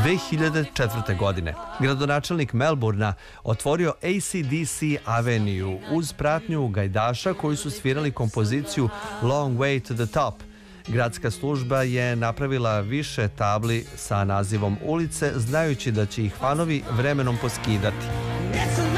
2004. godine. Gradonačelnik Melbourna otvorio AC/DC Avenue uz pratnju gajdaša koji su svirali kompoziciju Long Way to the Top. Gradska služba je napravila više tabli sa nazivom ulice, znajući da će ih fanovi vremenom poskidati.